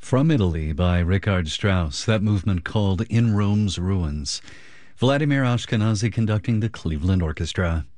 From Italy by Richard Strauss, that movement called In Rome's Ruins. Vladimir Ashkenazy conducting the Cleveland Orchestra.